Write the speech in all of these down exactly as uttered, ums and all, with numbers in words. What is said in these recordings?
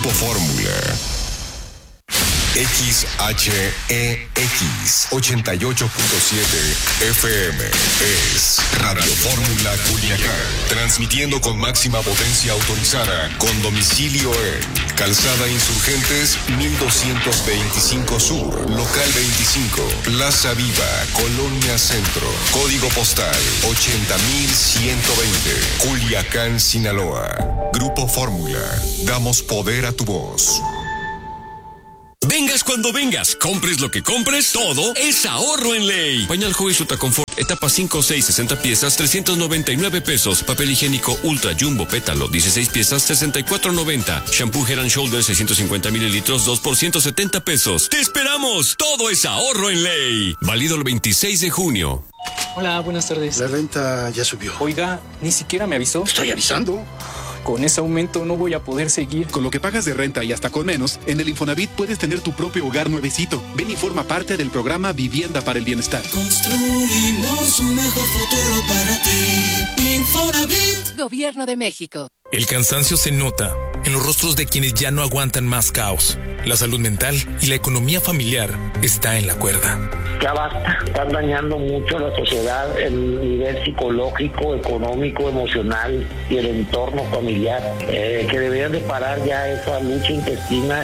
Fórmula. X H E X ochenta y ocho punto siete F M es Radio Fórmula Culiacán, transmitiendo con máxima potencia autorizada, con domicilio en Calzada Insurgentes mil doscientos veinticinco Sur, Local veinticinco, Plaza Viva, Colonia Centro, Código Postal ochenta mil ciento veinte, Culiacán, Sinaloa. Grupo Fórmula, damos poder a tu voz. Vengas cuando vengas, compres lo que compres, todo es ahorro en ley. Pañal Joy Suta Confort, etapa cinco, seis, sesenta piezas, trescientos noventa y nueve pesos. Papel higiénico Ultra Jumbo Pétalo, dieciséis piezas, sesenta y cuatro noventa. Shampoo Head and Shoulders, seiscientos cincuenta mililitros, dos por ciento setenta pesos. ¡Te esperamos! Todo es ahorro en ley. Válido el veintiséis de junio. Hola, buenas tardes. La renta ya subió. Oiga, ni siquiera me avisó. Estoy avisando. Con ese aumento no voy a poder seguir. Con lo que pagas de renta y hasta con menos, en el Infonavit puedes tener tu propio hogar nuevecito. Ven y forma parte del programa Vivienda para el Bienestar. Construimos un mejor futuro para ti. Infonavit. Gobierno de México. El cansancio se nota en los rostros de quienes ya no aguantan más caos. La salud mental y la economía familiar está en la cuerda. Ya basta, están dañando mucho a la sociedad, el nivel psicológico, económico, emocional y el entorno familiar, eh, que deberían de parar ya esa lucha intestina.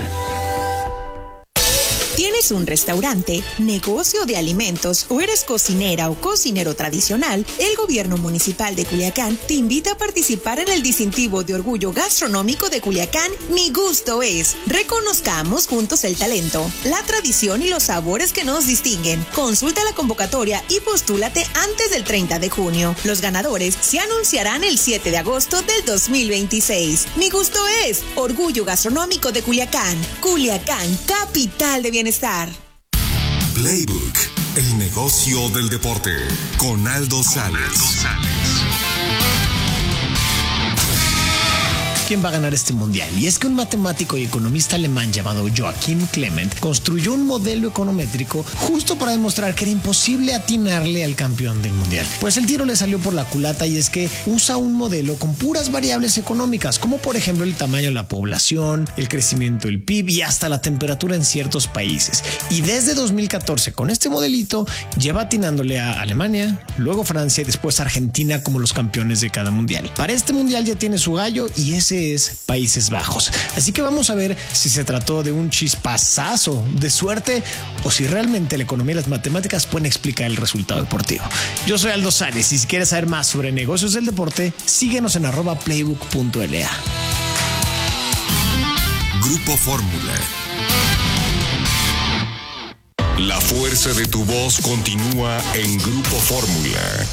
¿Tienes un restaurante, negocio de alimentos o eres cocinera o cocinero tradicional? El Gobierno Municipal de Culiacán te invita a participar en el distintivo de orgullo gastronómico de Culiacán, Mi Gusto Es. Reconozcamos juntos el talento, la tradición y los sabores que nos distinguen. Consulta la convocatoria y postúlate antes del treinta de junio. Los ganadores se anunciarán el siete de agosto del dos mil veintiséis. Mi Gusto Es, orgullo gastronómico de Culiacán. Culiacán, capital de bienestar. Estar. Playbook, el negocio del deporte, con Aldo Sales. ¿Quién va a ganar este mundial? Y es que un matemático y economista alemán llamado Joachim Clement construyó un modelo econométrico justo para demostrar que era imposible atinarle al campeón del mundial. Pues el tiro le salió por la culata, y es que usa un modelo con puras variables económicas, como por ejemplo el tamaño de la población, el crecimiento del P I B y hasta la temperatura en ciertos países. Y desde dos mil catorce, con este modelito, lleva atinándole a Alemania, luego Francia y después Argentina como los campeones de cada mundial. Para este mundial ya tiene su gallo, y ese es Países Bajos. Así que vamos a ver si se trató de un chispazazo de suerte o si realmente la economía y las matemáticas pueden explicar el resultado deportivo. Yo soy Aldo Sales, y si quieres saber más sobre negocios del deporte, síguenos en arroba playbook punto l a. Grupo Fórmula. La fuerza de tu voz continúa en Grupo Fórmula.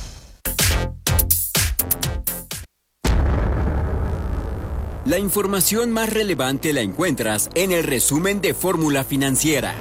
La información más relevante la encuentras en el resumen de Fórmula Financiera.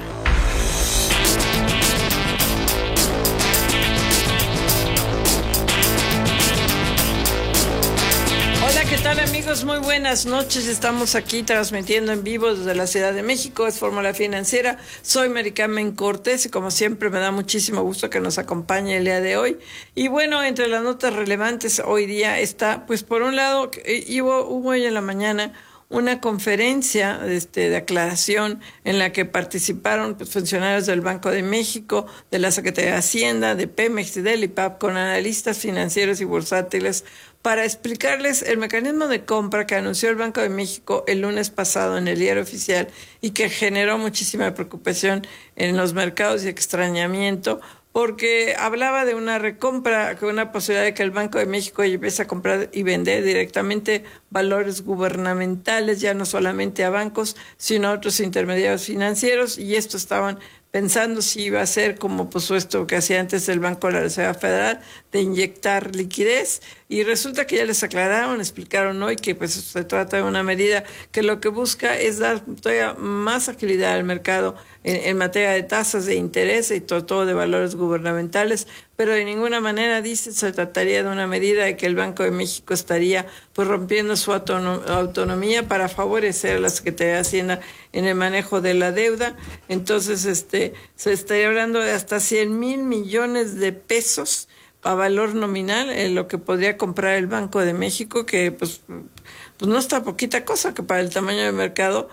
Hola, ¿qué tal, amigos? Muy buenas noches. Estamos aquí transmitiendo en vivo desde la Ciudad de México. Es Fórmula Financiera. Soy Mary Carmen Cortés y como siempre me da muchísimo gusto que nos acompañe el día de hoy. Y bueno, entre las notas relevantes hoy día está, pues por un lado, hubo, hubo hoy en la mañana una conferencia este, de aclaración en la que participaron pues, funcionarios del Banco de México, de la Secretaría de Hacienda, de Pemex y del I P A B, con analistas financieros y bursátiles, para explicarles el mecanismo de compra que anunció el Banco de México el lunes pasado en el Diario Oficial y que generó muchísima preocupación en los mercados y extrañamiento, porque hablaba de una recompra, con una posibilidad de que el Banco de México empiece a comprar y vender directamente valores gubernamentales, ya no solamente a bancos, sino a otros intermediarios financieros, y esto estaban pensando si iba a ser como pues esto que hacía antes el Banco de la Reserva Federal, de inyectar liquidez, y resulta que ya les aclararon, explicaron hoy que pues se trata de una medida que lo que busca es dar todavía más agilidad al mercado en, en materia de tasas de interés y todo, todo de valores gubernamentales, pero de ninguna manera, dice, se trataría de una medida de que el Banco de México estaría pues rompiendo su autonom- autonomía para favorecer a la Secretaría de Hacienda en el manejo de la deuda. Entonces, este, se estaría hablando de hasta cien mil millones de pesos a valor nominal, en lo que podría comprar el Banco de México, que pues pues no está poquita cosa, que para el tamaño del mercado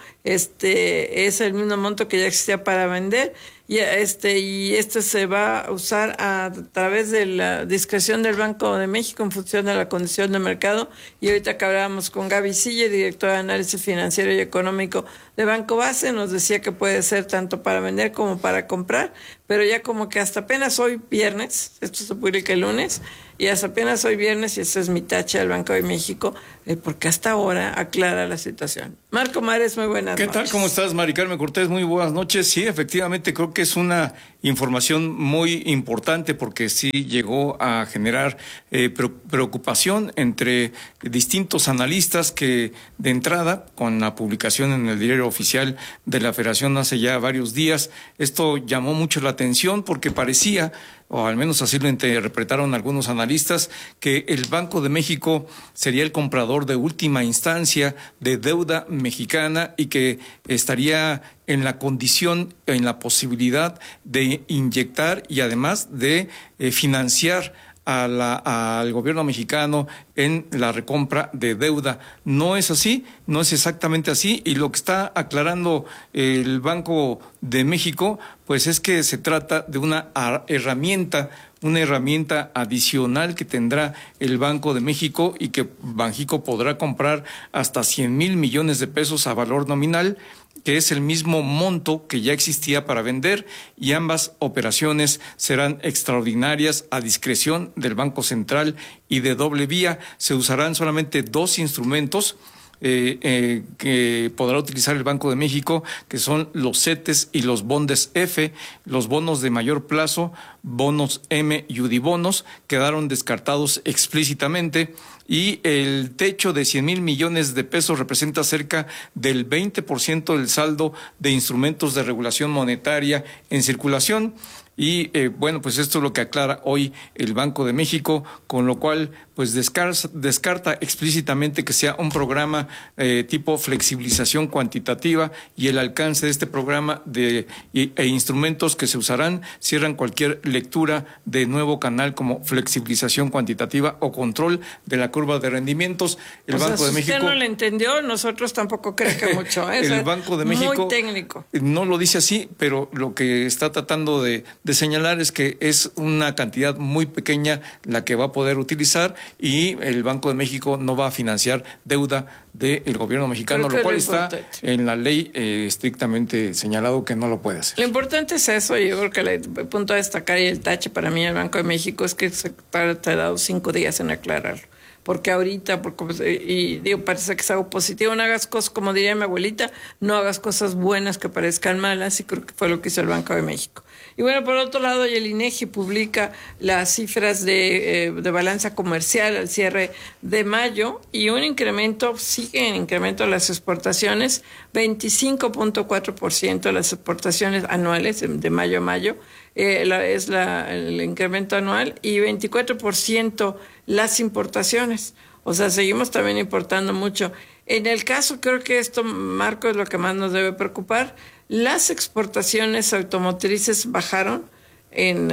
este es el mismo monto que ya existía para vender. Y este y este se va a usar a través de la discreción del Banco de México en función de la condición de mercado. Y ahorita que hablábamos con Gaby Sille, directora de análisis financiero y económico de Banco Base, nos decía que puede ser tanto para vender como para comprar, pero ya como que hasta apenas hoy viernes, esto se publica el lunes, y hasta apenas hoy viernes, y ese es mi tache del Banco de México, eh, porque hasta ahora aclara la situación. Marco Mares, muy buenas ¿Qué noches. tal? ¿Cómo estás, Mari Carmen Cortés? Muy buenas noches. Sí, efectivamente, creo que es una información muy importante porque sí llegó a generar eh, preocupación entre distintos analistas que de entrada, con la publicación en el diario oficial de la Federación hace ya varios días, esto llamó mucho la atención porque parecía, o al menos así lo interpretaron algunos analistas, que el Banco de México sería el comprador de última instancia de deuda mexicana y que estaría en la condición, en la posibilidad de inyectar y además de eh, financiar a la, al gobierno mexicano en la recompra de deuda. No es así, no es exactamente así, y lo que está aclarando el Banco de México, pues es que se trata de una herramienta, una herramienta adicional que tendrá el Banco de México y que Banjico podrá comprar hasta cien mil millones de pesos a valor nominal, que es el mismo monto que ya existía para vender, y ambas operaciones serán extraordinarias a discreción del Banco Central y de doble vía. Se usarán solamente dos instrumentos eh, eh, que podrá utilizar el Banco de México, que son los CETES y los bondes F. Los bonos de mayor plazo, bonos M y UDIbonos, quedaron descartados explícitamente. Y el techo de cien mil millones de pesos representa cerca del veinte por ciento del saldo de instrumentos de regulación monetaria en circulación. Y eh, bueno, pues esto es lo que aclara hoy el Banco de México, con lo cual pues descarta, descarta explícitamente que sea un programa eh, tipo flexibilización cuantitativa, y el alcance de este programa de, e, e instrumentos que se usarán cierran cualquier lectura de nuevo canal como flexibilización cuantitativa o control de la curva de rendimientos. El o Banco sea, de si México usted no lo entendió, nosotros tampoco creemos que mucho. ¿eh? El o sea, Banco de México muy técnico. No lo dice así, pero lo que está tratando de, de señalar es que es una cantidad muy pequeña la que va a poder utilizar, y el Banco de México no va a financiar deuda del gobierno mexicano, lo cual está en la ley eh, estrictamente señalado que no lo puede hacer. Lo importante es eso. Yo creo que el punto a destacar y el tache para mí el Banco de México es que se ha tardado cinco días en aclararlo. Porque ahorita, porque, y digo, parece que es algo positivo, no hagas cosas, como diría mi abuelita, no hagas cosas buenas que parezcan malas, y creo que fue lo que hizo el Banco de México. Y bueno, por otro lado, el INEGI publica las cifras de, eh, de balanza comercial al cierre de mayo, y un incremento, sigue en incremento las exportaciones, veinticinco punto cuatro por ciento las exportaciones anuales de mayo a mayo, eh, la, es la, el incremento anual, y veinticuatro por ciento las importaciones. O sea, seguimos también importando mucho. En el caso, creo que esto, Marco, es lo que más nos debe preocupar. Las exportaciones automotrices bajaron en,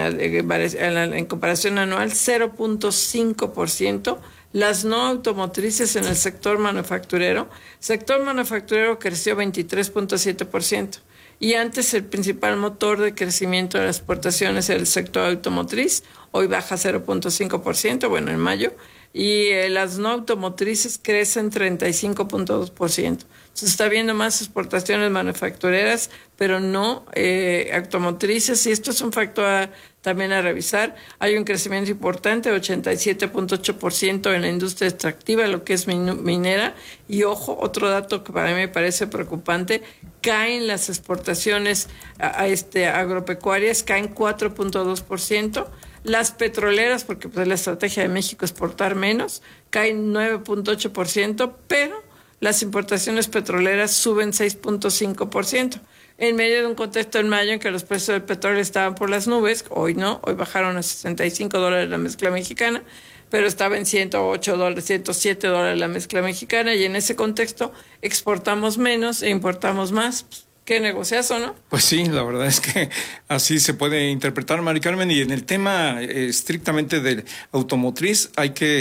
en, en comparación anual cero punto cinco por ciento. Las no automotrices en el sector manufacturero. Sector manufacturero creció veintitrés punto siete por ciento. Y antes el principal motor de crecimiento de las exportaciones era el sector automotriz. Hoy baja cero punto cinco por ciento, bueno, en mayo. Y eh, las no automotrices crecen treinta y cinco punto dos por ciento. Se está viendo más exportaciones manufactureras, pero no eh, automotrices, y esto es un factor a, también a revisar. Hay un crecimiento importante, ochenta y siete punto ocho por ciento en la industria extractiva, lo que es min- minera. Y ojo, otro dato que para mí me parece preocupante, caen las exportaciones a, a este, agropecuarias, caen cuatro punto dos por ciento. Las petroleras, porque pues, la estrategia de México es exportar menos, caen nueve punto ocho por ciento, pero las importaciones petroleras suben seis punto cinco por ciento. En medio de un contexto en mayo en que los precios del petróleo estaban por las nubes, hoy no, hoy bajaron a sesenta y cinco dólares la mezcla mexicana, pero estaba en ciento ocho dólares, ciento siete dólares la mezcla mexicana, y en ese contexto exportamos menos e importamos más. ¿Qué negociazo, no? Pues sí, la verdad es que así se puede interpretar, Mari Carmen. Y en el tema eh, estrictamente del automotriz, hay que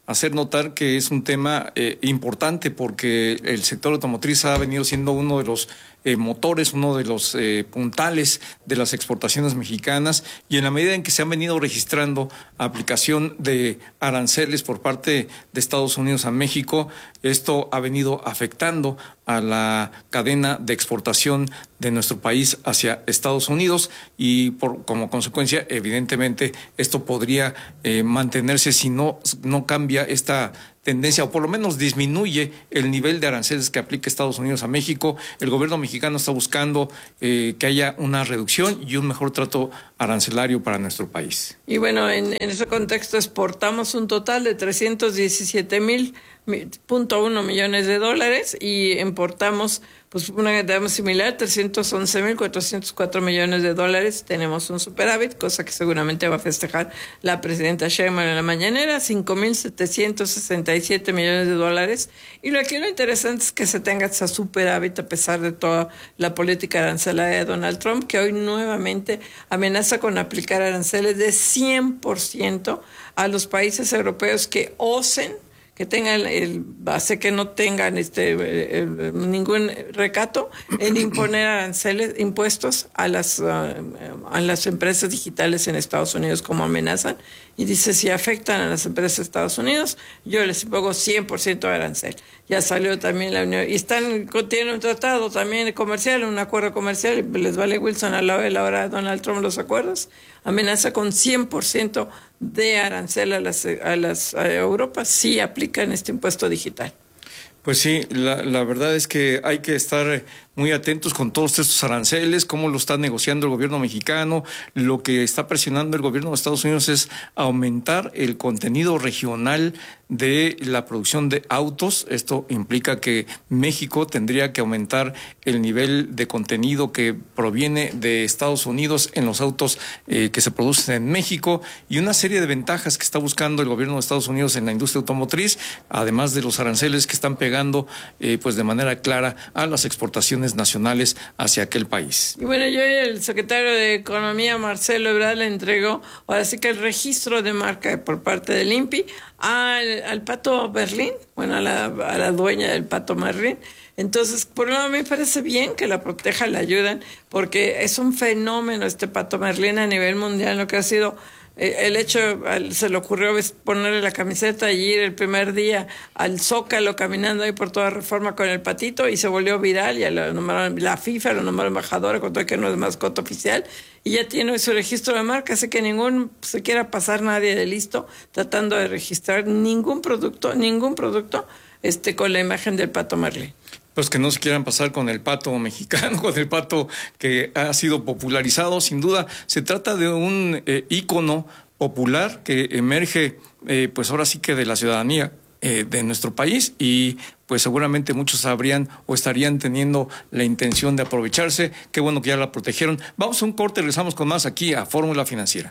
hacer notar que es un tema eh, importante porque el sector automotriz ha venido siendo uno de los eh, motores, uno de los eh, puntales de las exportaciones mexicanas, y en la medida en que se han venido registrando aplicación de aranceles por parte de Estados Unidos a México, esto ha venido afectando a la cadena de exportación de nuestro país hacia Estados Unidos, y por como consecuencia, evidentemente, esto podría eh, mantenerse si no, no cambia esta tendencia, o por lo menos disminuye el nivel de aranceles que aplica Estados Unidos a México. El gobierno mexicano está buscando eh, que haya una reducción y un mejor trato arancelario para nuestro país. Y bueno, en, en ese contexto exportamos un total de trescientos diecisiete mil punto uno millones de dólares y importamos pues una cantidad similar, trescientos once mil cuatrocientos cuatro millones de dólares. Tenemos un superávit, cosa que seguramente va a festejar la presidenta Sheinbaum en la mañanera, cinco mil setecientos sesenta y siete millones de dólares. Y lo que lo interesante es que se tenga ese superávit a pesar de toda la política arancelaria de Donald Trump, que hoy nuevamente amenaza con aplicar aranceles de cien por ciento a los países europeos que osen, que tengan el base, que no tengan este el, el, ningún recato en imponer aranceles, impuestos a las uh, a las empresas digitales en Estados Unidos, como amenazan, y dice, si afectan a las empresas de Estados Unidos, yo les pongo cien por ciento de arancel. Ya salió también la Unión, y están, tienen un tratado también comercial, un acuerdo comercial, y les vale Wilson a la, a la hora de Donald Trump los acuerdos, amenaza con cien por ciento de arancel a las, a las a Europa si aplican este impuesto digital. Pues sí, la, la verdad es que hay que estar muy atentos con todos estos aranceles, cómo lo está negociando el gobierno mexicano. Lo que está presionando el gobierno de Estados Unidos es aumentar el contenido regional de la producción de autos. Esto implica que México tendría que aumentar el nivel de contenido que proviene de Estados Unidos en los autos eh, que se producen en México, y una serie de ventajas que está buscando el gobierno de Estados Unidos en la industria automotriz, además de los aranceles que están pegando eh, pues de manera clara a las exportaciones nacionales hacia aquel país. Y bueno, yo y el secretario de Economía, Marcelo Ebrard, le entregó ahora sí que el registro de marca por parte del I N P I al, al Pato Merlín, bueno, a la, a la dueña del Pato Merlín. Entonces, por un lado me parece bien que la proteja, la ayuden, porque es un fenómeno este Pato Merlín a nivel mundial, lo que ha sido el hecho, se le ocurrió ponerle la camiseta y ir el primer día al Zócalo caminando ahí por toda Reforma con el patito, y se volvió viral, y a la, la FIFA lo nombró embajadora, contó que no es mascota oficial, y ya tiene su registro de marca, así que ningún se quiera pasar nadie de listo tratando de registrar ningún producto, ningún producto este con la imagen del Pato Merlín. Pues que no se quieran pasar con el pato mexicano, con el pato que ha sido popularizado. Sin duda, se trata de un eh, ícono popular que emerge, eh, pues ahora sí que de la ciudadanía eh, de nuestro país, y pues seguramente muchos habrían o estarían teniendo la intención de aprovecharse. Qué bueno que ya la protegieron. Vamos a un corte, regresamos con más aquí a Fórmula Financiera.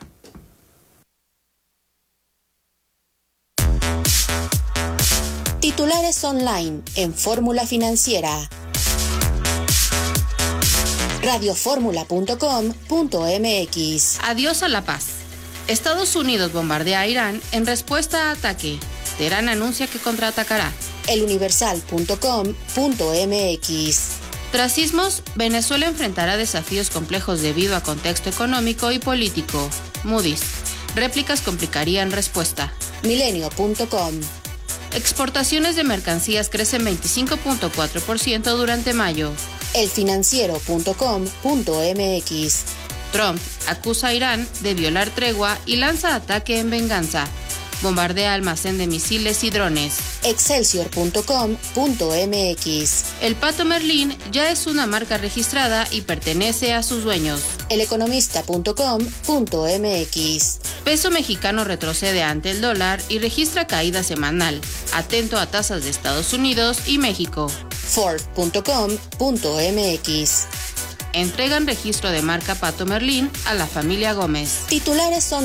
Titulares online en Fórmula Financiera. radioformula punto com punto m x. Adiós a la paz. Estados Unidos bombardea a Irán en respuesta a ataque. Teherán anuncia que contraatacará. eluniversal punto com punto m x. Tras sismos, Venezuela enfrentará desafíos complejos debido a contexto económico y político. Moody's. Réplicas complicarían respuesta. milenio punto com. Exportaciones de mercancías crecen veinticinco punto cuatro por ciento durante mayo. elfinanciero punto com punto m x. Trump acusa a Irán de violar tregua y lanza ataque en venganza. Bombardea almacén de misiles y drones. excelsior punto com punto m x. El Pato Merlín ya es una marca registrada y pertenece a sus dueños. eleconomista punto com punto m x. Peso mexicano retrocede ante el dólar y registra caída semanal. Atento a tasas de Estados Unidos y México. Forbes punto com punto m x. Entregan registro de marca Pato Merlín a la familia Gómez. Titulares son